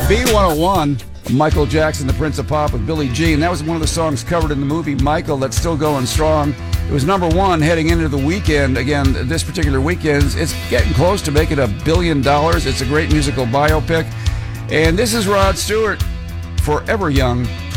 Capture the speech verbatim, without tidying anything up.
B one oh one, Michael Jackson, the Prince of Pop with Billie Jean. That was one of the songs covered in the movie Michael that's still going strong. It was number one heading into the weekend. Again, this particular weekend, it's getting close to making a billion dollars. It's a great musical biopic. And this is Rod Stewart, Forever Young.